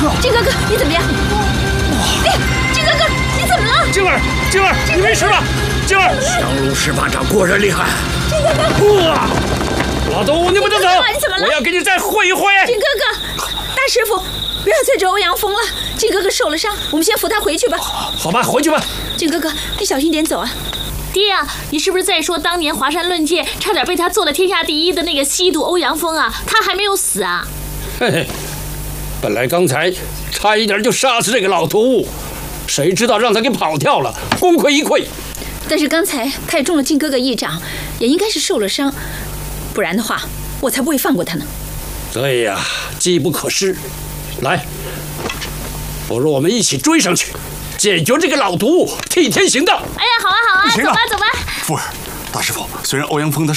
靖哥哥，你怎么样？哎呀，靖哥哥，你怎么了？ 静儿，你没事吧？静儿， 降龙十八掌果然厉害。 靖哥哥， 老东，你不能走！ 你怎么了？ 我要跟你再会一会。 靖哥哥，大师傅，不要再追欧阳锋了。靖哥哥受了伤，我们先扶他回去吧。 好吧，回去吧。 靖哥哥，你小心点走啊。 爹啊，你是不是在说当年华山论剑差点被他做了天下第一的那个西毒欧阳锋啊？他还没有死啊？ 嘿嘿，本来刚才差一点就杀死这个老屠，谁知道让他给跑掉了，功亏一篑。 但是刚才他也中了靖哥哥一掌，也应该是受了伤，不然的话我才不会放过他呢。 对呀，机不可失。来，不如我们一起追上去，解决这个老毒，替天行道。 哎呀，好啊，走吧。 夫人，大师傅，虽然欧阳锋他